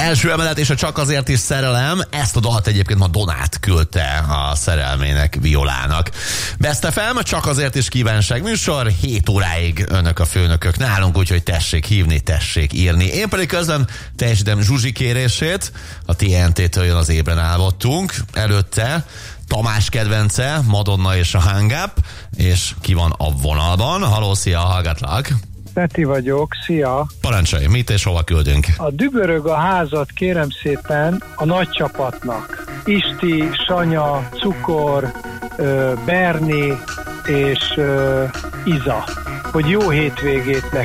első emelet és a Csak azért is szerelem, ezt a dalt egyébként ma Donát küldte a szerelmének, Violának. Best FM, Csak azért is kívánság műsor, 7 óráig önök a főnökök nálunk, úgyhogy tessék hívni, tessék írni. Én pedig közben teljesítem Zsuzsi kérését, a TNT-től jön az Ébren álmodtunk, előtte Tamás kedvence, Madonna és a Hang Up, és ki van a vonalban? Halló, szia, hallgatlak! Peti vagyok, szia! Parancsolj, mit és hova küldünk? A Dübörög a házat kérem szépen a nagy csapatnak. Isti, Sanya, Cukor, Berni és Iza. Hogy jó hétvégét nekik.